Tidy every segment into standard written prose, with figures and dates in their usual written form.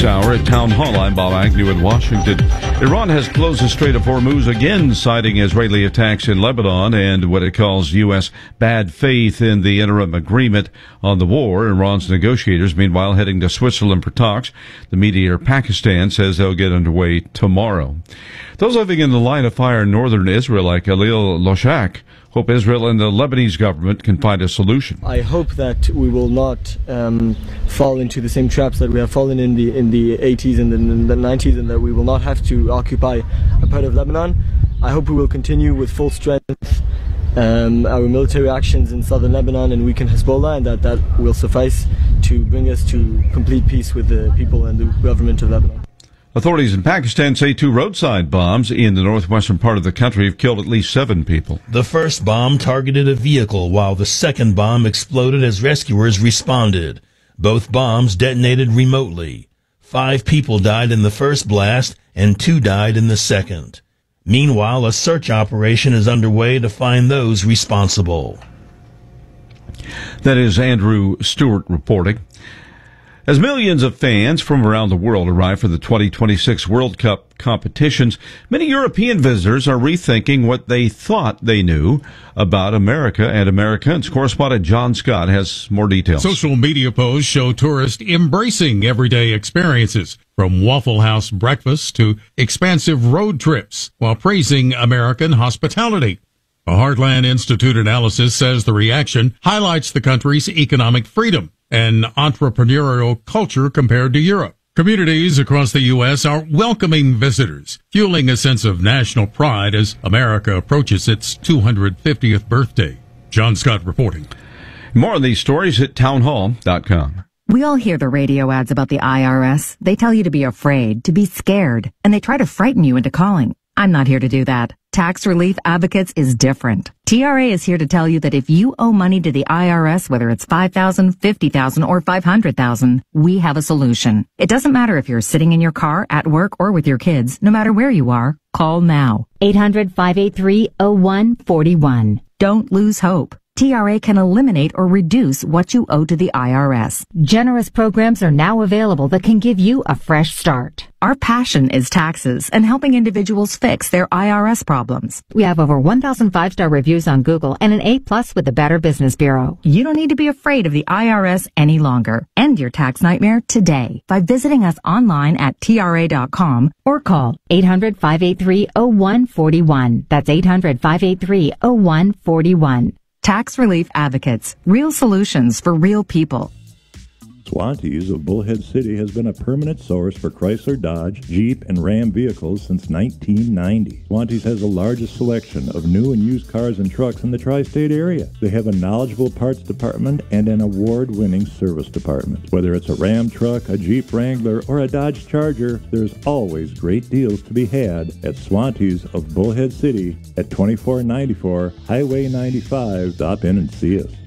hour at Town Hall. I'm Bob Agnew in Washington. Iran has closed the Strait of Hormuz again, citing Israeli attacks in Lebanon and what it calls U.S. bad faith in the interim agreement on the war. Iran's negotiators, meanwhile, heading to Switzerland for talks. The mediator, Pakistan, says they'll get underway tomorrow. Those living in the line of fire in northern Israel, like Khalil Loshak, hope Israel and the Lebanese government can find a solution. I hope that we will not fall into the same traps that we have fallen in the 80s and the 90s, and that we will not have to occupy a part of Lebanon. I hope we will continue with full strength our military actions in southern Lebanon and weaken Hezbollah, and that will suffice to bring us to complete peace with the people and the government of Lebanon. Authorities in Pakistan say 2 roadside bombs in the northwestern part of the country have killed at least 7 people. The first bomb targeted a vehicle, while the second bomb exploded as rescuers responded. Both bombs detonated remotely. 5 people died in the first blast and 2 died in the second. Meanwhile, a search operation is underway to find those responsible. That is Andrew Stewart reporting. As millions of fans from around the world arrive for the 2026 World Cup competitions, many European visitors are rethinking what they thought they knew about America and Americans. Correspondent John Scott has more details. Social media posts show tourists embracing everyday experiences, from Waffle House breakfasts to expansive road trips, while praising American hospitality. A Heartland Institute analysis says the reaction highlights the country's economic freedom and entrepreneurial culture compared to Europe. Communities across the U.S. are welcoming visitors, fueling a sense of national pride as America approaches its 250th birthday. John Scott reporting. More on these stories at townhall.com. We all hear the radio ads about the IRS. They tell you to be afraid, to be scared, and they try to frighten you into calling. I'm not here to do that. Tax Relief Advocates is different. TRA is here to tell you that if you owe money to the IRS, whether it's $5,000, $50,000, or $500,000, we have a solution. It doesn't matter if you're sitting in your car, at work, or with your kids. No matter where you are, call now. 800-583-0141. Don't lose hope. TRA can eliminate or reduce what you owe to the IRS. Generous programs are now available that can give you a fresh start. Our passion is taxes and helping individuals fix their IRS problems. We have over 1,000 5-star reviews on Google and an A+ with the Better Business Bureau. You don't need to be afraid of the IRS any longer. End your tax nightmare today by visiting us online at TRA.com or call 800-583-0141. That's 800-583-0141. Tax Relief Advocates. Real solutions for real people. Swantees of Bullhead City has been a permanent source for Chrysler, Dodge, Jeep, and Ram vehicles since 1990. Swantees has the largest selection of new and used cars and trucks in the tri-state area. They have a knowledgeable parts department and an award-winning service department. Whether it's a Ram truck, a Jeep Wrangler, or a Dodge Charger, there's always great deals to be had at Swantees of Bullhead City at 2494 Highway 95. Stop in and see us.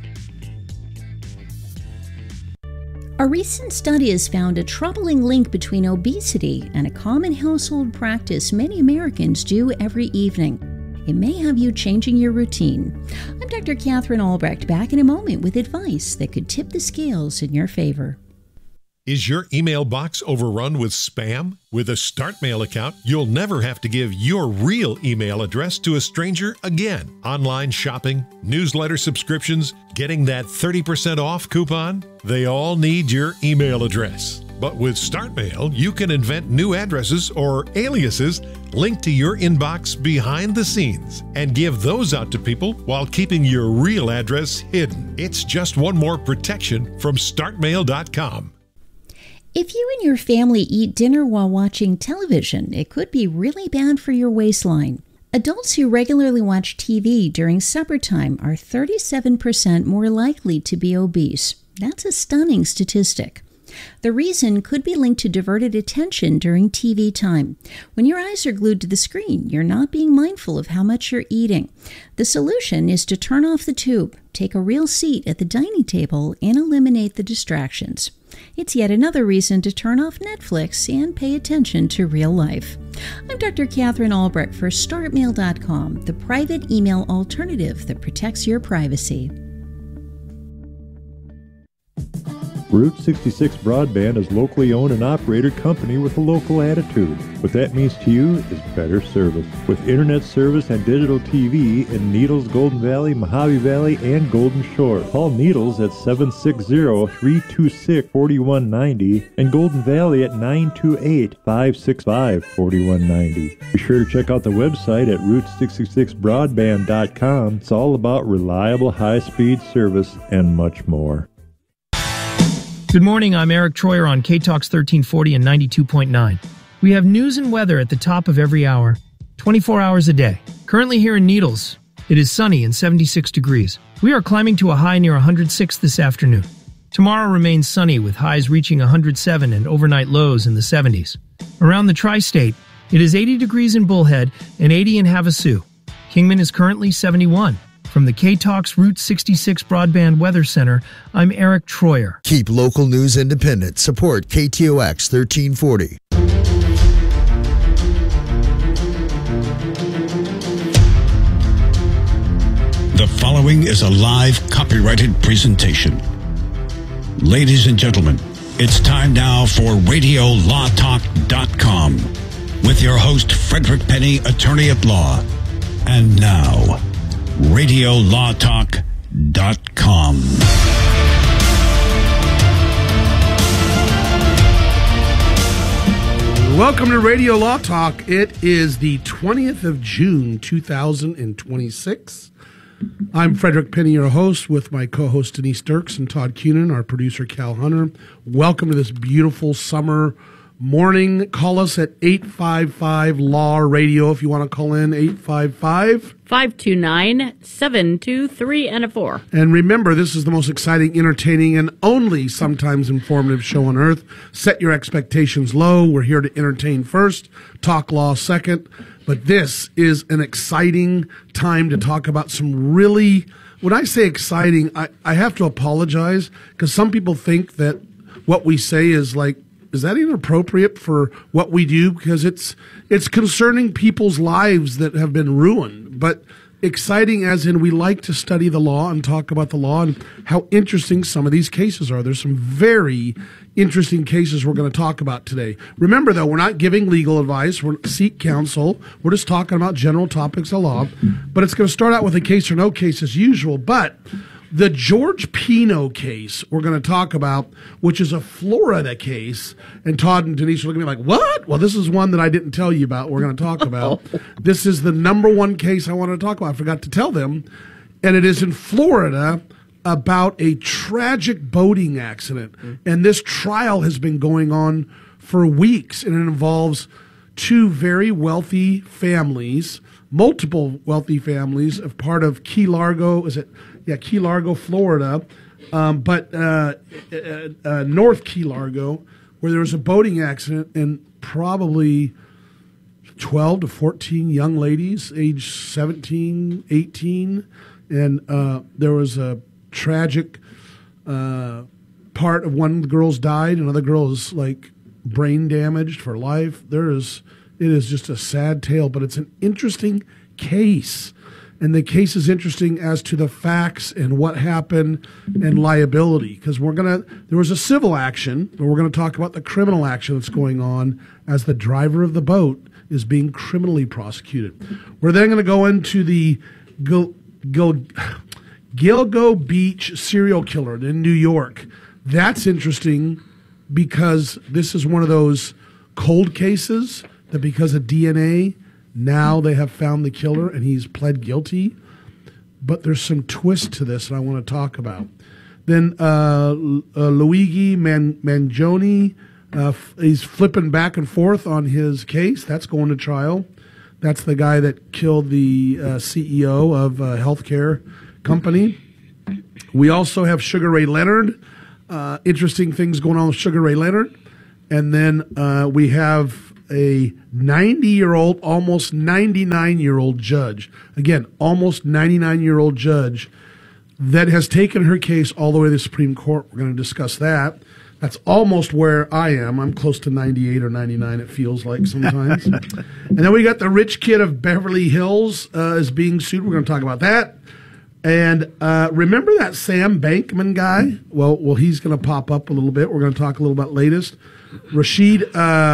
A recent study has found a troubling link between obesity and a common household practice many Americans do every evening. It may have you changing your routine. I'm Dr. Catherine Albrecht, back in a moment with advice that could tip the scales in your favor. Is your email box overrun with spam? With a StartMail account, you'll never have to give your real email address to a stranger again. Online shopping, newsletter subscriptions, getting that 30% off coupon, they all need your email address. But with StartMail, you can invent new addresses or aliases linked to your inbox behind the scenes and give those out to people while keeping your real address hidden. It's just one more protection from StartMail.com. If you and your family eat dinner while watching television, it could be really bad for your waistline. Adults who regularly watch TV during supper time are 37% more likely to be obese. That's a stunning statistic. The reason could be linked to diverted attention during TV time. When your eyes are glued to the screen, you're not being mindful of how much you're eating. The solution is to turn off the tube, take a real seat at the dining table, and eliminate the distractions. It's yet another reason to turn off Netflix and pay attention to real life. I'm Dr. Catherine Albrecht for StartMail.com, the private email alternative that protects your privacy. Route 66 Broadband is locally owned and operated company with a local attitude. What that means to you is better service. With internet service and digital TV in Needles, Golden Valley, Mojave Valley, and Golden Shore. Call Needles at 760-326-4190 and Golden Valley at 928-565-4190. Be sure to check out the website at Route66Broadband.com. It's all about reliable high-speed service and much more. Good morning, I'm Eric Troyer on K-Talks 1340 and 92.9. We have news and weather at the top of every hour, 24 hours a day. Currently here in Needles, it is sunny and 76 degrees. We are climbing to a high near 106 this afternoon. Tomorrow remains sunny with highs reaching 107 and overnight lows in the 70s. Around the tri-state, it is 80 degrees in Bullhead and 80 in Havasu. Kingman is currently 71. From the K-Talks Route 66 Broadband Weather Center, I'm Eric Troyer. Keep local news independent. Support KTOX 1340. The following is a live copyrighted presentation. Ladies and gentlemen, it's time now for RadioLawTalk.com with your host, Frederick Penny, attorney at law. And now, RadioLawTalk.com. Welcome to Radio Law Talk. It is the 20th of June, 2026. I'm Frederick Penny, your host, with my co-host Denise Dirks and Todd Cunin, our producer Cal Hunter. Welcome to this beautiful summer morning. Call us at 855-LAW-RADIO if you want to call in, 855-529-723 and a 4. And remember, this is the most exciting, entertaining, and only sometimes informative show on earth. Set your expectations low. We're here to entertain first, talk law second. But this is an exciting time to talk about some really, when I say exciting, I have to apologize because some people think that what we say is like, is that inappropriate for what we do? Because it's concerning people's lives that have been ruined. But exciting as in we like to study the law and talk about the law and how interesting some of these cases are. There's some very interesting cases we're going to talk about today. Remember, though, we're not giving legal advice. We're seek counsel. We're just talking about general topics of law. But it's going to start out with a case or no case as usual. But the George Pino case we're going to talk about, which is a Florida case, and Todd and Denise are looking at me like, what? Well, this is one that I didn't tell you about we're going to talk about. This is the number one case I want to talk about. I forgot to tell them. And it is in Florida about a tragic boating accident. And this trial has been going on for weeks, and it involves two very wealthy families, multiple wealthy families, of part of Key Largo, Key Largo, Florida, but North Key Largo, where there was a boating accident and probably 12 to 14 young ladies, age 17, 18, and there was a tragic part of one of the girls died, another girl is like brain damaged for life. It is just a sad tale, but it's an interesting case. And the case is interesting as to the facts and what happened and liability. Because there was a civil action, but we're going to talk about the criminal action that's going on as the driver of the boat is being criminally prosecuted. We're then going to go into the Gilgo Beach serial killer in New York. That's interesting because this is one of those cold cases that because of DNA, now they have found the killer and he's pled guilty. But there's some twist to this that I want to talk about. Then Luigi Mangione, he's flipping back and forth on his case. That's going to trial. That's the guy that killed the CEO of a healthcare company. We also have Sugar Ray Leonard. Interesting things going on with Sugar Ray Leonard. And then we have a 90-year-old, almost 99-year-old judge. Again, almost 99-year-old judge that has taken her case all the way to the Supreme Court. We're going to discuss that. That's almost where I am. I'm close to 98 or 99, it feels like sometimes. And then we got the rich kid of Beverly Hills is being sued. We're going to talk about that. And remember that Sam Bankman guy? Well, he's going to pop up a little bit. We're going to talk a little about latest. Rashid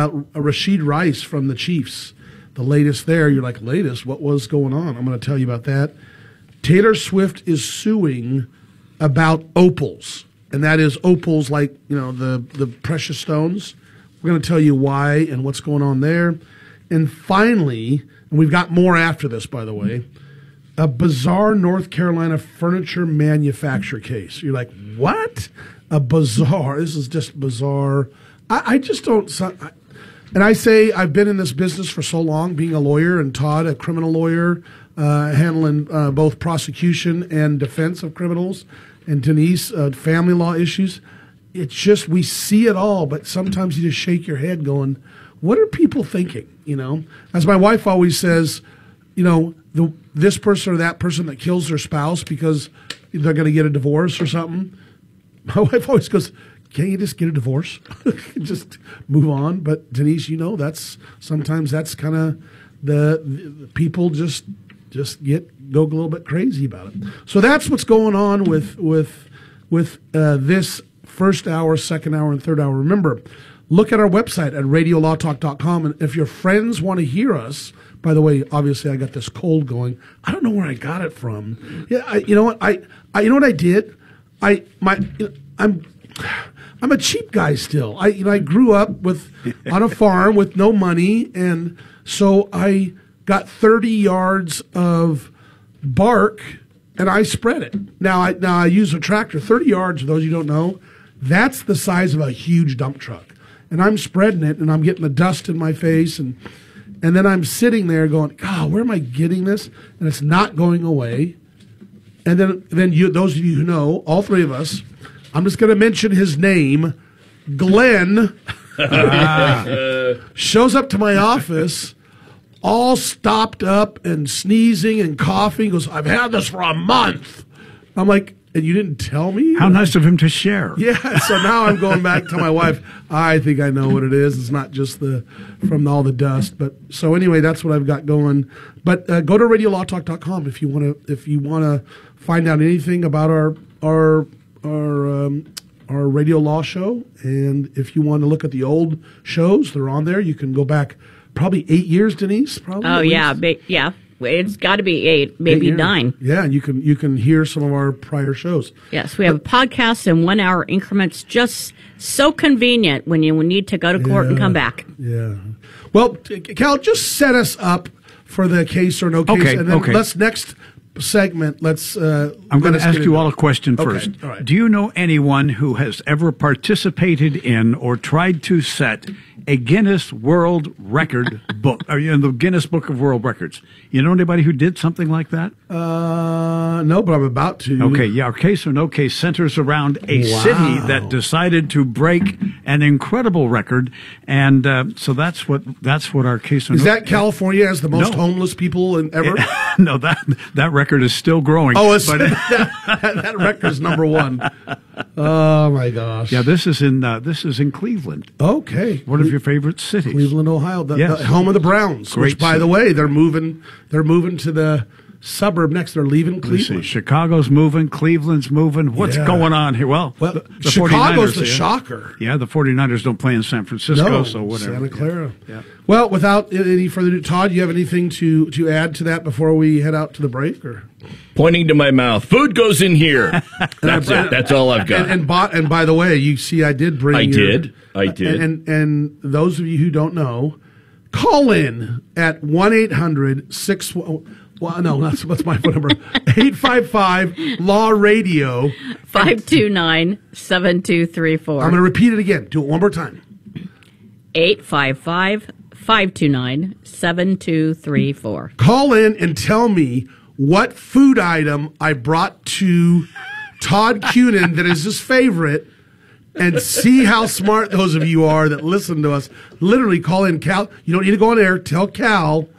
Rice from the Chiefs. The latest there. You're like, latest? What was going on? I'm going to tell you about that. Taylor Swift is suing about opals. And that is opals like, the precious stones. We're going to tell you why and what's going on there. And finally, and we've got more after this, by the way, a bizarre North Carolina furniture manufacturer case. You're like, what? A bizarre. This is just bizarre. I just don't. And I say I've been in this business for so long, being a lawyer, and Todd, a criminal lawyer, handling both prosecution and defense of criminals, and Denise, family law issues. It's just, we see it all, but sometimes you just shake your head going, what are people thinking? As my wife always says, this person or that person that kills their spouse because they're going to get a divorce or something. My wife always goes, can't you just get a divorce? Just move on. But Denise, sometimes that's kind of the people just go a little bit crazy about it. So that's what's going on with this first hour, second hour, and third hour. Remember, look at our website at radiolawtalk.com. And if your friends want to hear us, by the way, obviously I got this cold going. I don't know where I got it from. Yeah, you know what I did? I'm a cheap guy still. I grew up on a farm with no money, and so I got 30 yards of bark and I spread it. Now I use a tractor. 30 yards, for those you don't know, that's the size of a huge dump truck. And I'm spreading it, and I'm getting the dust in my face, and then I'm sitting there going, God, where am I getting this? And it's not going away. And then you, those of you who know, all three of us, I'm just going to mention his name, Glenn, shows up to my office, all stopped up and sneezing and coughing. He goes, I've had this for a month. I'm like, and you didn't tell me? How nice of him to share. Yeah, so now I'm going back to my wife. I think I know what it is. It's not just from all the dust. But so anyway, that's what I've got going. But go to radiolawtalk.com if you want to find out anything about our radio law show. And if you want to look at the old shows, they're on there. You can go back probably 8 years, Denise. Probably. Oh yeah, yeah. It's got to be 8, maybe 9. Yeah, and you can hear some of our prior shows. Yes, we have a podcast in 1 hour increments, just so convenient when you need to go to court and come back. Yeah. Well, Cal, just set us up for the case or no case, okay, and then okay. let's next segment. I'm going to ask you all a question first. All right. Do you know anyone who has ever participated in or tried to set a Guinness World Record book, or in the Guinness Book of World Records? You know anybody who did something like that? No, but I'm about to. Okay, yeah, our case or no case centers around a city that decided to break an incredible record, and so that's what our case or is. That California has the most homeless people ever? No, that record is still growing. Oh, that record is number 1. Oh my gosh! Yeah, this is in Cleveland. Okay, one of your favorite cities, Cleveland, Ohio, the home of the Browns. Great which, by the way, they're moving to the suburb next. They're leaving Cleveland. Chicago's moving. Cleveland's moving. What's going on here? Well, the Chicago's 49ers, the shocker. Yeah, the 49ers don't play in San Francisco, so whatever. Santa Clara. Yeah. Well, without any further ado, Todd, you have anything to add to that before we head out to the break? Or pointing to my mouth, food goes in here. That's it. That's all I've got. And by the way, you see, I did bring. I did. And those of you who don't know, call in at 1-800-6. Well, no, that's my phone number. 855-LAW-RADIO. 529-7234. I'm going to repeat it again. Do it one more time. 855-529-7234. Call in and tell me what food item I brought to Todd Cunin that is his favorite, and see how smart those of you are that listen to us. Literally call in. Cal, you don't need to go on air. Tell Cal